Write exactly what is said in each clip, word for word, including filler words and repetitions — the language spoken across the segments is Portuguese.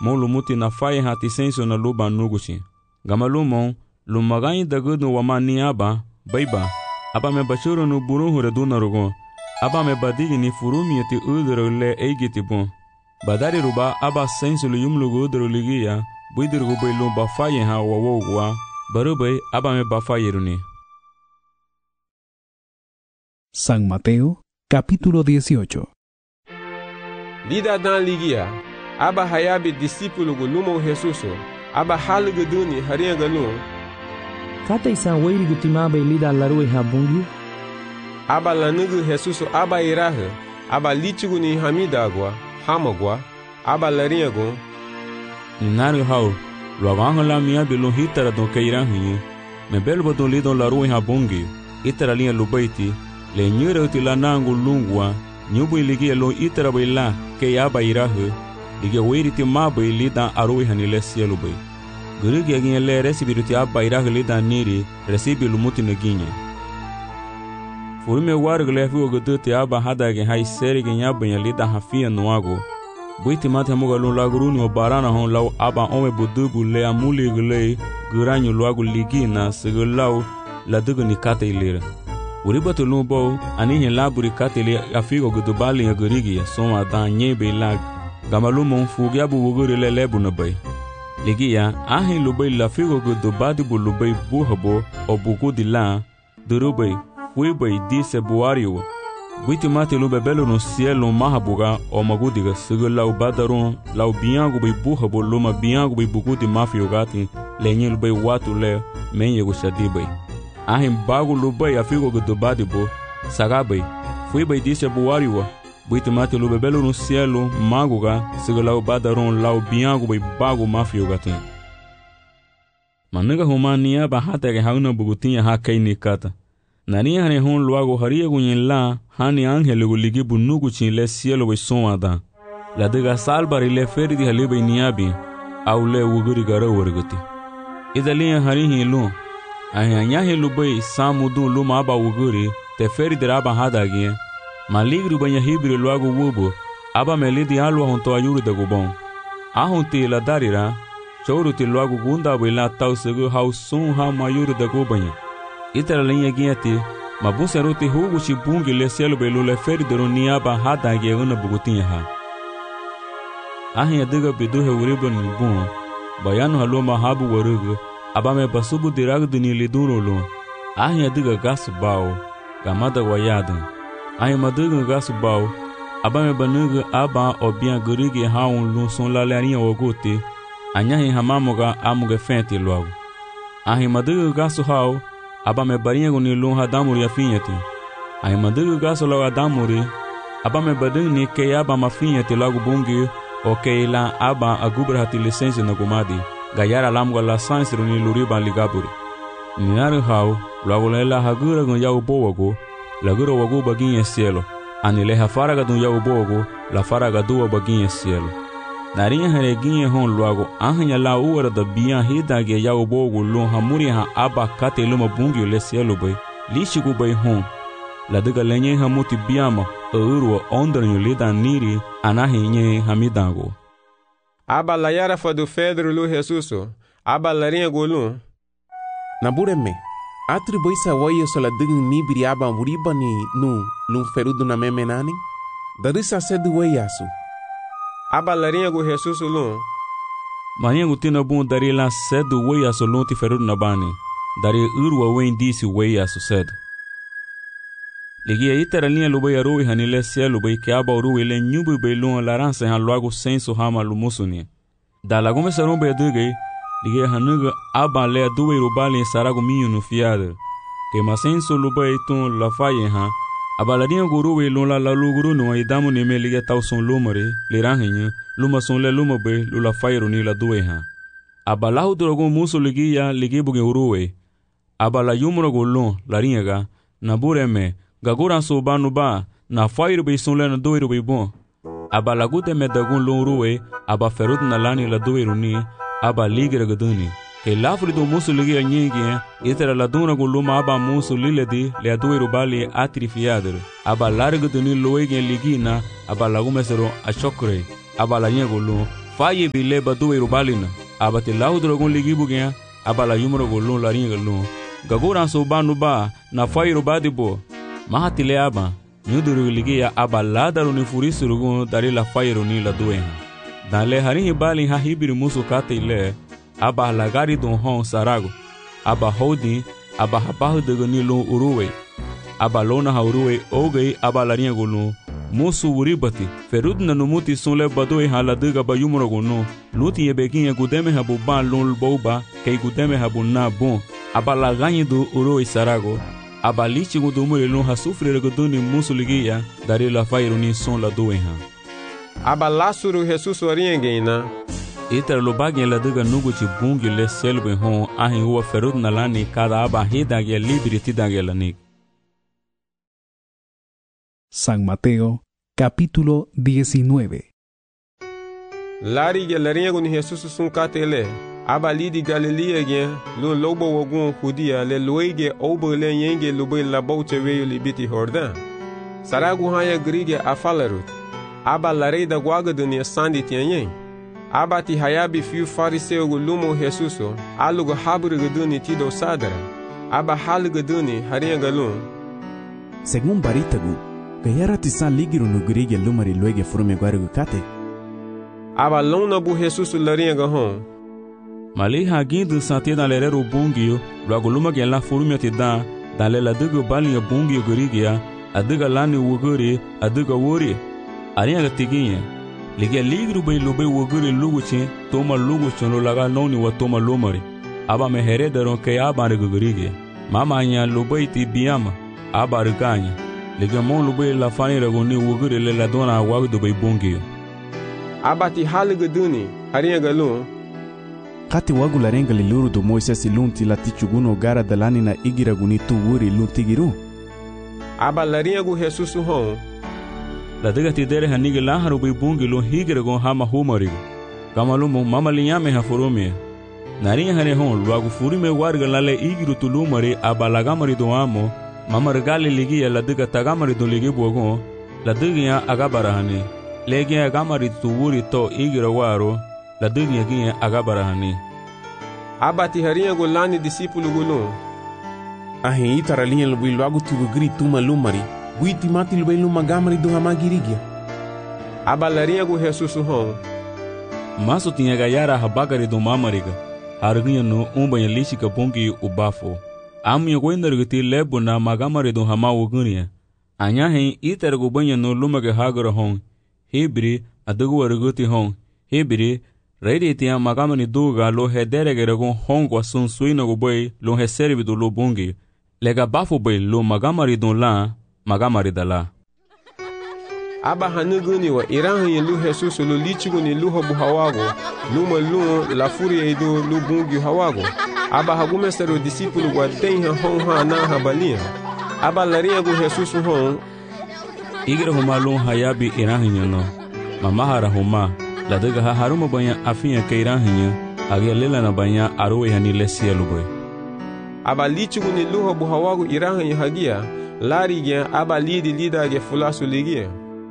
mon lumuti na faye hati senso na luba nuguchi. Gama lumon, lumagayi dagudu wamani aba, baiba, aba me bachuro no buruhu reduna rugo, aba me badigi ni furumi eti udero le eigiti bon. Badari ruba aba senso lu yumlugu udero ligia, buidirgu bai lumba faye ha wawogwa, barubai aba me bafaye runi. San Mateo, capítulo dieciocho. Lida dan ligia, aba hayabi discípulo gu lumo Jesuso, aba halgu duni haria galun. Kata isa wairi gu timaba lida larue habungi. Aba lanugu Jesuso aba irahe, aba lichigu ni hamidagwa, hamagwa, aba laria gu. Ninaru hau, luagango la mia bilun hitara don keirahinye, me belbo don lidon larue habungi, itara linha lubaiti, le nyure uti la nangu lungwa, nyubu iligia lo itara baila, ke yaba irahe, ligia wairi ti maba ilida arui hanile sielu bai. Gurigi aginye le resibiru ti aba irahe lida niri, resibi lumuti neginye. Furume wargu le figo gudu ti aba hadage hai serige nyaba nya lida hafia nuago. Buiti mati hamuga lun laguruni o barana hon lau aba ome budubu le amuli gulei, guranyu luagu ligina segulau la dugu ni kate ilira. Uribatu lumbo anihin laburi katili afigo gudubali ya gurigi ya soma dan nyebe lag gamalumo mfugi abu wuguri le lebu na bay. Ligi ya ahin lubay la figo gudubadi bu lubay buhabo o bugudi la durubay fuibay dise buariwa. Buiti mati lube belu no cielo mahabuga o magudiga sigu lau badarun lau biangu bay buhabo luma biangu bay bugudi mafio gati lenye lubay watu le menye gushadi bay. Ahin bagu lubai afigo gudubadi bo, sagabai, fui bai disse buariwa, buiti mati lube belu no cielo, maguga, sigo lau badaron lau biangu bai bagu mafio gatin. Manuga humania ba hata ke hauna bugutinha hakai nikata. Nani hane hon luago haria gunyen la, hani angele guligi bunugu chin le cielo bai sonada. La dega salbari le ferdi halibai niabi, au le wuguri gara wargati. Idalia harihi lu, ahanyahe lubai samudu luma aba wuguri te feri deraba hadagi maligru banya hibri luagu wubu aba melidi alwa honto ayuru de gubon ahunti la darira chouruti luagu gunda bila tausugu hau sun ha mayuru de gubanya itara linha giati mabuseruti hugu chibungi le cielo belu le feri deru niaba hadagi una bugutinha ha ahin adiga bidu he uribo nibun bayanu haluma habu warugu abame basubu diragu duni liduro lo ahin adiga gasu bao gamada wayadun ahin maduga gasu bao abame banuga aba obian gurigi haun lu son lalarinha ogote anyahin hamamuga amuga fente logo ahin maduga gasu hau abame barinha guni lu hadamuri afinhati ahin maduga gasu logo adamuri abame badung ni ke aba mafinhati logo bungi ok la aba agubra hati licença na gumadi gayara lamgo la sansiro ni luriba ligaburi. Ninaru hau, luago la hagura gun yau bowago, lagura wago baginha cielo, anile hafaraga dun yau bowago, la faraga dua baginha cielo. Narinha hareginha hon luago, ahanya la uara da bian hidage yau bowago lun hamuri ha aba kate luma bungi le cielo bay, lishigu bay hon. La diga lenye hamuti biama, urwa ondranyo lida niri, anahinye hamidango. Aba la yara fa do Pedro lu Jesuso, aba larinha golun. Nabureme, atribui sa wayo sola ding ni biriaba muriba ni nu lum ferudo na memenani? Darisa sedu wayasu. Aba larinha go Jesuso lun. Marinha gutina bun dari la sedu wayasu lun ti ferudo na bani. Dari urwa wen disi wayasu sedu. Ligia itara linha lubai arui hanile cielo bai que aba urui le nyubu bai lun larança han logo senso hama lumusuni. Da lagume sarum bai dugai, ligia hanuga aba le duai rubali sarago minho no fiada. Que ma senso lubai tun la faye ha, aba la linha gurui lun la lalu guru no aidamu ne me ligia tau son lumare, le ranhinha, luma son le luma bai lula faye runi la duai ha. Aba lahu drogo muso ligia ligia buge urui. Aba la yumro golun, la ringa, nabure me, Gagura soba no ba, na fire be son lena doiro be bon. Aba lagute me dagun lon ruwe, aba ferut na lani la doiro ni, aba ligre gaduni. Ke lafri do musu ligi a nyingi, itera la duna guluma aba musu lile di, le doiro bali atrifiadere. Aba larga duni loege ligina, aba lagume sero a chokre, aba la nyegulu, faye bile badue rubalina abate laudrogon ligibugia abala yumrogo lon laringa lon gagoran so banu ba na faye rubadi bo mahatile aba nyuduru ligia abala daru ni furisurugon dari la faye roni la due dan le harin bali ha hibiri musu kate ile aba lagari don hon sarago aba hodi aba habahu de ni lon uruwe aba lona ha uruwe oge aba laringa golon musu uribati ferud na numuti sunle badoi hala diga ba yumrogo no luti yebekin gudeme habu ban lon boba kay gudeme habu na bon abala ganyi do uro isarago abalichi gudumure lon ha sufre godoni musu ligia dari la fairu ni son la doenha abala suru Jesus oriengena iter lo bagin la diga nugu ci bungi le selbe hon ahin huwa ferud na lani kada aba hida ge liberty dagelanik. San Mateo, capítulo diecinueve. Lari ge laringo ni Jesus sun katele abali di Galilea ge lo lobo wogun Judia le loige obo le yenge lobo la boute we libiti Jordan saragu haya grige afalarut aba lare da gwaga dunia sandi tienyen abati hayabi fiu fariseu lumo Jesus alugo habru guduni tido sadara aba hal guduni haringa galun según baritagu gayara tisan ligiru no grige lumari loige forme gwaru kate aba lona bu Jesus laringa hon mali hagindu santé dans l'erreur bungio logo luma gen la forme te da dans le la dugo balia bungio grigia adiga lani wogori adiga wori aria ga tiginye liga ligru bay lobe wogori luguchi toma luguchi no laga noni wa toma lomari aba me heredero ke aba rigorigia mama nya lobe ti biama aba riganya liga mon lobe la fani ragoni wogori le la dona wa do bay bungio abati halige duni aria galun kati wagu larenga liluru do Moises lunti la tichuguno gara dalani na igira guni tu wuri luntigiru aba laringu Jesus hon la diga ti dere hanige la haru bi bungi lo higira gon hama humarigo kamalu mo mama linyame ha forome nari hane hon wagu furime warga la le igiru tulumari aba lagamari do amo mama regale ligi la diga tagamari do ligi bogon la diga agabara hane legi agamari tu wuri to igira waro la diga gi agabara hane abati haringo lani discipulu gulun ahin itara linha lo bilu agu tu grito uma lumari buiti mati lo bilu magamari do hamagirigia abalaringo Jesus hon maso tinha gayara habagari do mamariga harginha no umba ya lishika bongi ubafo amya goindargiti lebo na magamari do hamawo gunia anya hin itara go banya no lumaga hagara hon hebri adugo warguti hon hebri Reidi tia magamani duga lo hederege regon hongo sun suina go boy lo heservi do lo bongi lega bafo boy lo magamari don la magamari dala aba hanuguni wa iran yin lu Jesus lo lichigo ni lu hobu hawago lu ma lu la furi edo lu bongi hawago aba hagume sero disciple wa ten hon ha na habalia aba laria go Jesus hon igre homa lo hayabi iran yin no mamahara homa la diga ha haruma banya afinya kairan hinya age lela na banya arowe hani lesia luboy aba lichigu ni luho bu hawagu iran hinya hagia lari gen aba lidi lida ge fulasu ligia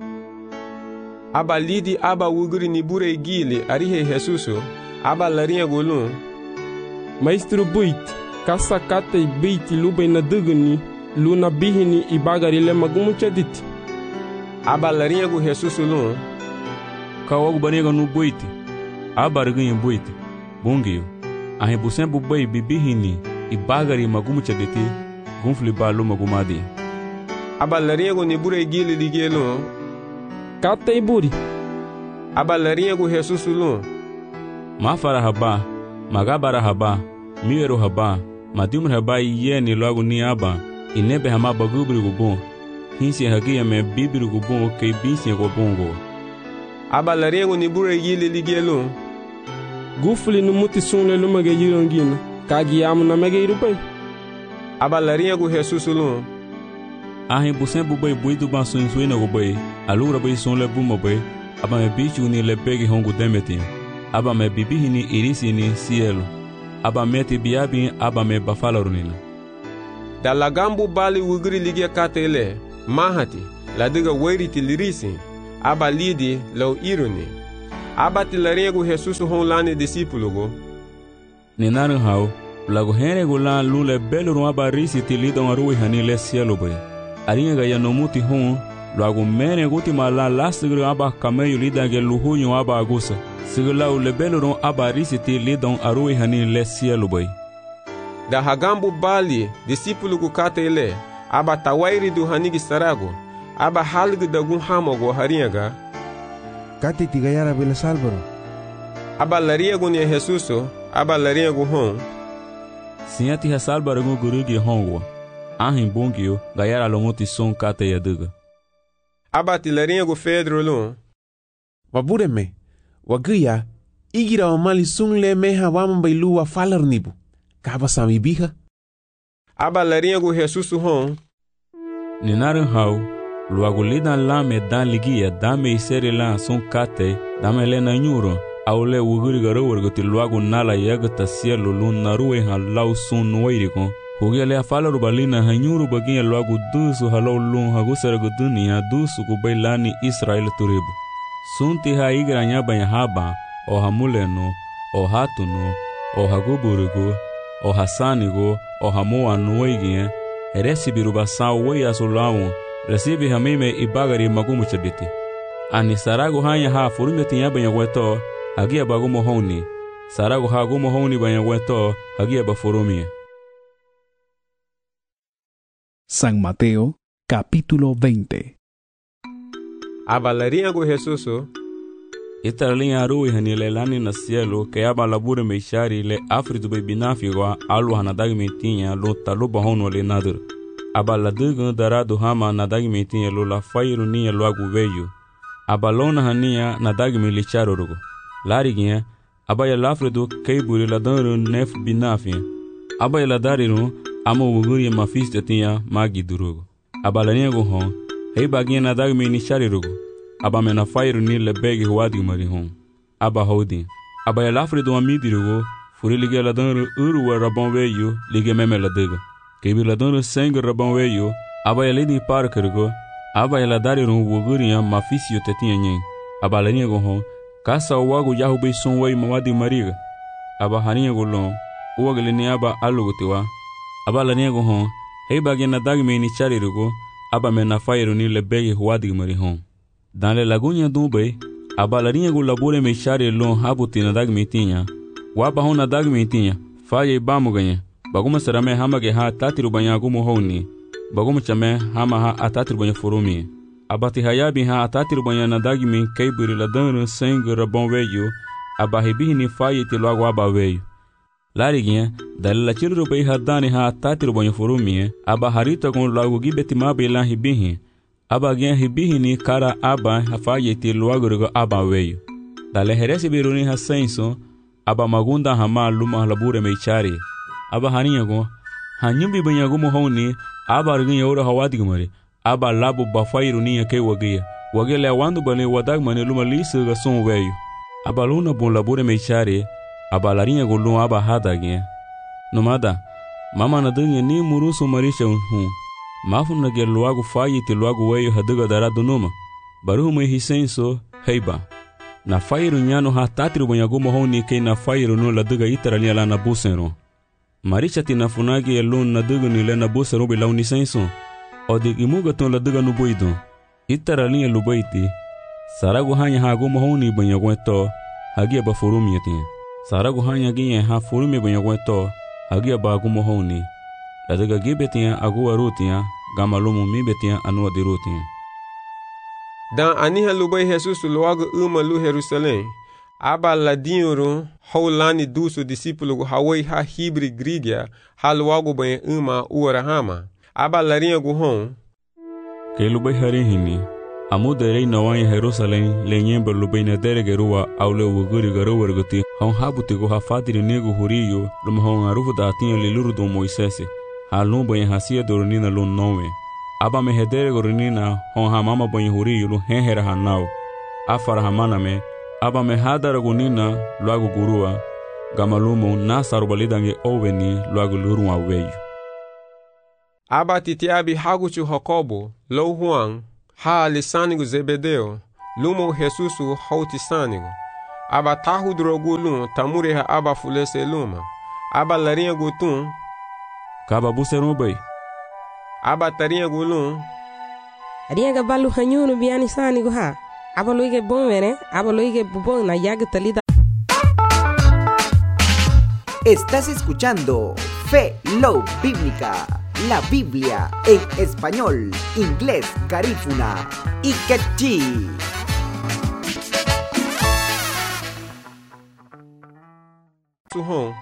aba lidi aba wuguri ni bure gili arihe Jesuso aba larinha golun maestro buit kasa kate beiti lubay na dugni luna bihini ibagari le magumu chadit aba larinha go Jesuso lun kawagu baniga no boite abarganha boite bongio a rebusen bubai bibihini e bagari magumu chadete gunfli balo magumadi abalaringo ni bure gili ligelo kata iburi abalaringo Jesus lu mafara haba magabara haba miero haba madimur haba yeni logo ni aba inebe hama bagubri gubon hinsi hagia me bibri gubon ke binsi gobongo abalaringo ni bure gili ligelo gufli no muti sunle lumage yirongina kagi amu na mege irupai abalaringo Jesus lu ahin busen bubai buidu bansun suina gobai alura bai sunle buma bai aba me bichu ni lebegi hongu demeti aba me bibihi ni irisi ni cielo aba meti biabi aba me bafalarunina da lagambu bali wugri ligia katele mahati la diga wairiti lirisi aba lidi lau iruni Abati laringu Jesus hon lani discípulo go. Ninaru hau, lagu hene gulan lule belu aba risi ti lidon arui hani le cielo bay. Aringa ga yanomuti hon, lagu mene guti mala lastigru aba kameyu lida ge luhunyo aba agusa. Sigula ule belu aba risi ti lidon arui hani le cielo bay. Da hagambu bali discípulo go kata ele, aba tawairi du hanigi sarago, aba halgu da gun hamogo haringa ga. Kati tigayara bila salvaro. Aba laria gun ye Jesuso, aba laria gun hon. Sinyati hasalbaro gun gurugi hongwa. Ahin bongio gayara lomuti son kata yaduga. Aba ti laria gun Pedro lun. Wabureme, wagia, igira omali sung le meha wama bailu wa falar nibu. Kaba sami biha. Aba laria gun Jesuso hon. Ninaru hau. Luagu lidan lame dan ligia dame iseri lan son kate dame lena nyuro aule wuguri garo wargoti luagu nala yagata cielo lun narue ha lau sun noiriko hugia le afala rubalina ha nyuro bagia luagu dusu halau lun ha gusara gudunia dusu kubailani Israel turibu sunti ha igra nyaba haba o hamuleno o hatuno o haguburigo o hasanigo o hamoa noigie eresi biruba we asulawo recibe hamime ibagari magumu chabiti. Ani sarago hanya ha furume tinya banyagweto, hagia bagumo honi. Sarago ha gumo honi banyagweto, hagia bafurumie. San Mateo, capítulo veinte. Abalaria go Jesuso. Italian arui hanile lani na cielo, que aba labure meishari le afritu bebinafigwa, alu hanadagi metinya, lo taluba hono le nadur. Aba ladugu daradu hama nadagi metinye lo la fairu niya lo agu veyu. Aba lona hania nadagi me licharo rugo. Lari gien, aba ya lafredu keiburi la donru nef binafien. Aba ya ladariru ama wuguri mafiste tinya magi durugo. Aba la niego hon, heiba gien nadagi me nichari rugo. Aba me na fairu ni le begi huadi umari hon. Aba houdin. Aba ya lafredu amidi rugo, furi lige la donru uru wa rabon veyu, lige meme la dugo. Kebi la donru sengu rabon weyo, aba ya lidi parkergo, aba ya la dari ron wuguri ya mafisio tetinye nyen. Aba la niego hon, kasa wagu yahu bei son wey mawadi mariga. Aba haniego lon, uwagli ni aba alugutiwa. Aba la niego hon, heiba gena dagi me ni chari rugo, aba me na fairu ni le begi huadi mari hon. Dan le lagunya dumbe, aba la niego labure me chari lon habuti na dagi me tinya. Waba hon na dagi me tinya, faye bamu ganyen. Baguma sarame hama ge ha tatiru banya gumu honi. Baguma chame hama ha atatiru banya furumi. Abati hayabi ha atatiru banya nadagi mi keiburi la danru sengu rabon weyo. Abahibihi ni fayi ti loago aba weyo. Lari gien, dalila chiru bei hadani ha atatiru banya furumi. Aba harita kon loago gibeti mabe lan hibihi. Aba gien hibihi ni kara aba hafayi ti loago rugo aba weyo. Dale heresi biruni ha senso. Aba magunda hama luma labure meichari. Aba haniyago, hanyumbi banyagumo honi, aba argin yaura hawadigmari, aba labu bafairu niya ke wagia, wagele awandu bale wadagmani luma lisu ga son weyo. Aba luna bon labure meichari, aba larinha golun aba hadagien. Nomada, mama na dunye ni murusu marisha unhu, mafu na ge luagu fayi ti luagu weyo haduga daradu numa, baruhu me hisenso, heiba. Na fairu nyano ha tatiru banyagumo honi ke na fairu no laduga itarania la na busenro. Marisha tina funagi elon na dugu ni le na busa robe lau ni senso. O de imuga ton la duga no boido. Itara linha lubaiti. Saragu hanya ha gumo honi banyagweto. Hagia ba furumi yatin. Saragu hanya ginye ha furumi banyagweto. Hagia ba gumo honi. La duga gibetia agua rutia. Gama lomo mibetia anua de rutia. Dan aniha lubai Jesus loago uma lu Jerusalém. Aba ladinho haulani duso discípulo hawai ha hibri grigia halwago bem uma urahama. Aba larinha guhon. Que lubai harihini. Amuderei na wanya Jerusalém lenyemba lubai na deregerua aule wuguri garo wargati. Hon habuti go hafadiri nego huriyo luma hon arufu da atinha liluru do Moisese. Halun bem hasia doronina lun nowe. Aba me hedere goronina hon hamama bem huriyo lu henhera hanau. Afara hamana me. Aba me hadara gunina luagu gurua, gamalumo na sarubalidange oveni luagu lurua weyu. Aba titiabi haguchu Jacobo, lo Juan, ha lisanigo Zebedeo, lumo Jesusu hauti sanigo. aba tahu drogulun tamure ha aba fulese luma aba larinha gutun Kaba buseron bay. aba tarinha gulun Riega balu hanyunu biani sani guha. Aba loige bon vere, aba loige bubon na yag talida. Estás escuchando Fe Love Bíblica, la Biblia en español, inglés, garífuna y quechí. suhon